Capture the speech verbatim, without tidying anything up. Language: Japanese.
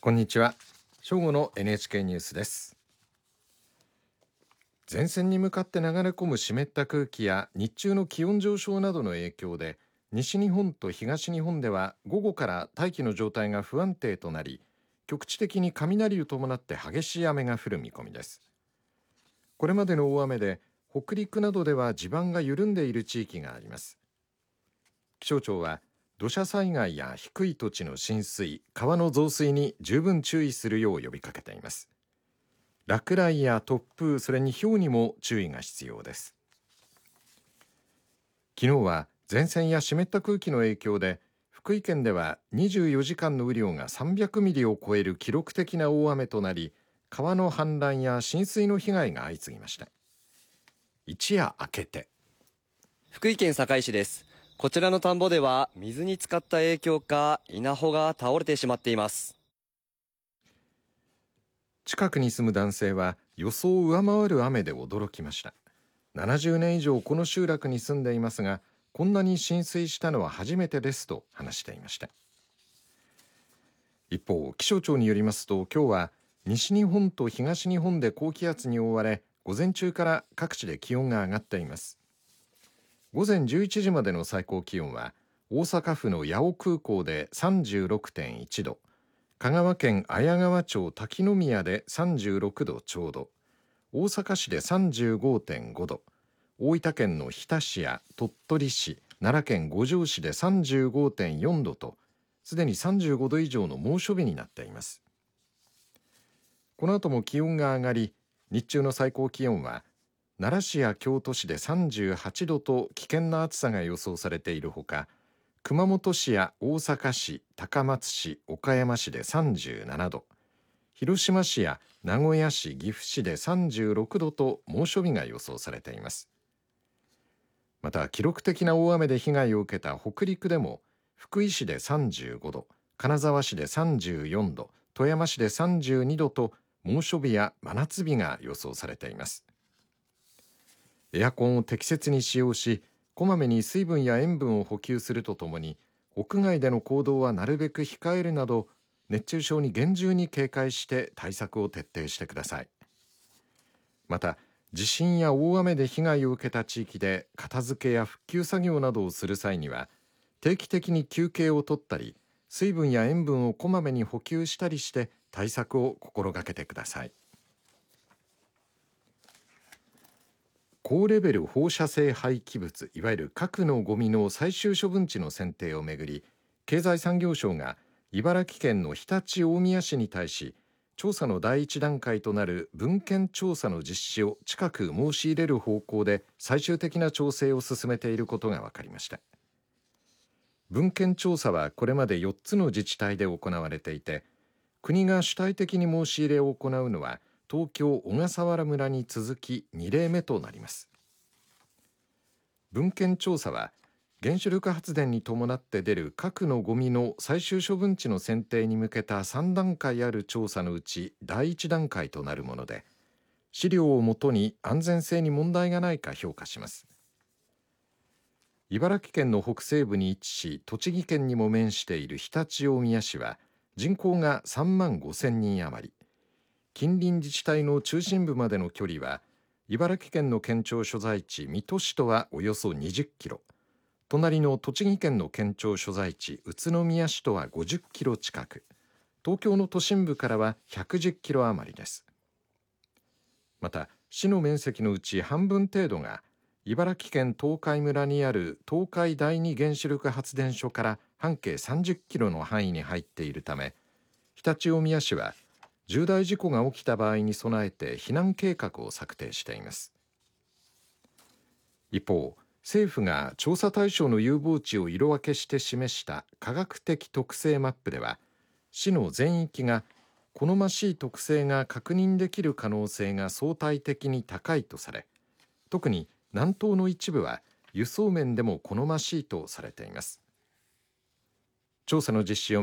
こんにちは。正午の エヌエイチケー ニュースです。前線に向かって流れ込む湿った空気や日中の気温上昇などの影響で、西日本と東日本では午後から大気の状態が不安定となり、局地的に雷を伴って激しい雨が降る見込みです。これまでの大雨で北陸などでは地盤が緩んでいる地域があります。気象庁は土砂災害や低い土地の浸水、川の増水に十分注意するよう呼びかけています。落雷や突風、それに雹にも注意が必要です。昨日は前線や湿った空気の影響で、福井県ではにじゅうよじかんの雨量がさんびゃくミリを超える記録的な大雨となり、川の氾濫や浸水の被害が相次ぎました。一夜明けて福井県坂井市です。こちらの田んぼでは水に浸かった影響か稲穂が倒れてしまっています。 近くに住む男性は予想を上回る雨で驚きました。ななじゅうねん以上この集落に住んでいますが、こんなに浸水したのは初めてですと話していました。一方、気象庁によりますと、今日は西日本と東日本で高気圧に覆われ、午前中から各地で気温が上がっています。午前じゅういちじまでの最高気温は大阪府の八尾空港で さんじゅうろくてんいちど、香川県綾川町滝宮でさんじゅうろくどちょうど、大阪市で さんじゅうごてんごど、大分県の日田市や鳥取市、奈良県五條市で さんじゅうごてんよんどと、すでにさんじゅうごど以上の猛暑日になっています。この後も気温が上がり、日中の最高気温は奈良市や京都市でさんじゅうはちどと危険な暑さが予想されているほか、熊本市や大阪市、高松市、岡山市でさんじゅうななど、広島市や名古屋市、岐阜市でさんじゅうろくどと猛暑日が予想されています。また、記録的な大雨で被害を受けた北陸でも、福井市でさんじゅうごど、金沢市でさんじゅうよんど、富山市でさんじゅうにどと猛暑日や真夏日が予想されています。エアコンを適切に使用し、こまめに水分や塩分を補給するとともに、屋外での行動はなるべく控えるなど、熱中症に厳重に警戒して対策を徹底してください。また、地震や大雨で被害を受けた地域で片付けや復旧作業などをする際には、定期的に休憩を取ったり、水分や塩分をこまめに補給したりして対策を心がけてください。高レベル放射性廃棄物、いわゆる核のゴミの最終処分地の選定をめぐり、経済産業省が茨城県の常陸大宮市に対し、調査の第一段階となる文献調査の実施を近く申し入れる方向で最終的な調整を進めていることが分かりました。文献調査はこれまでよっつの自治体で行われていて、国が主体的に申し入れを行うのは東京小笠原村に続きに例目となります。文献調査は原子力発電に伴って出る核のゴミの最終処分地の選定に向けたさんだんかいある調査のうちだいいちだんかいとなるもので、資料をもとに安全性に問題がないか評価します。茨城県の北西部に位置し、栃木県にも面している常陸大宮市は人口がさんまんごせんにん余り、近隣自治体の中心部までの距離は茨城県の県庁所在地水戸市とはおよそにじゅっキロ、隣の栃木県の県庁所在地宇都宮市とはごじゅっキロ近く、東京の都心部からはひゃくじゅっキロ余りです。また、市の面積のうち半分程度が茨城県東海村にある東海第二原子力発電所から半径さんじゅっキロの範囲に入っているため、常陸大宮市は重大事故が起きた場合に備えて避難計画を策定しています。一方、政府が調査対象の有望地を色分けして示した科学的特性マップでは、市の全域が好ましい特性が確認できる可能性が相対的に高いとされ、特に南東の一部は輸送面でも好ましいとされています。調査の実施を